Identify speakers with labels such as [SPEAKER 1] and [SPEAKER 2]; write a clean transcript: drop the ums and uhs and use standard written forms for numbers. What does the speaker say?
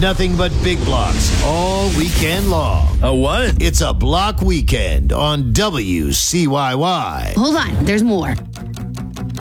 [SPEAKER 1] nothing but big blocks all weekend long.
[SPEAKER 2] A what?
[SPEAKER 1] It's a block weekend on WCYY.
[SPEAKER 3] Hold on, there's more.